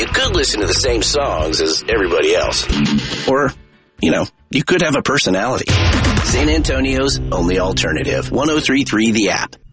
You could listen to the same songs as everybody else. Or, you could have a personality. San Antonio's only alternative. 103.3 The App.